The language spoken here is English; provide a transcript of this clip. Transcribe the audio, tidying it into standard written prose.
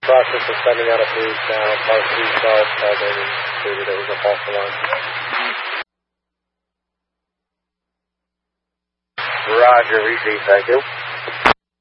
process of sending out a boost now. Part 3 stars called in and stated it was a false alarm. Roger, repeat, thank you.